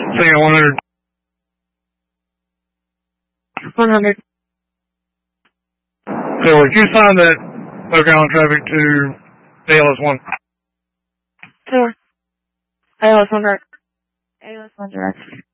Single 100. 100. So would you sign that Oak traffic to ALS1? Sure. ALS1 direct. ALS1 direct.